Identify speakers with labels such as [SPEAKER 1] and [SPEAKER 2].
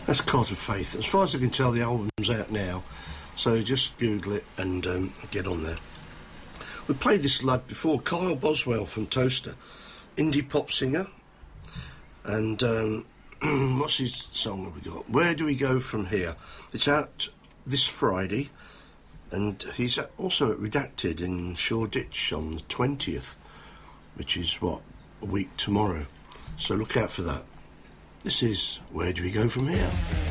[SPEAKER 1] That's Cult of Faith. As far as I can tell, the album's out now, so just Google it and get on there. We played this lad before, Kyle Boswell from Toaster, indie pop singer, and what's his song have we got? Where Do We Go From Here? It's out this Friday, and he's also at Redacted in Shoreditch on the 20th, which is, a week tomorrow. So look out for that. This is Where Do We Go From Here?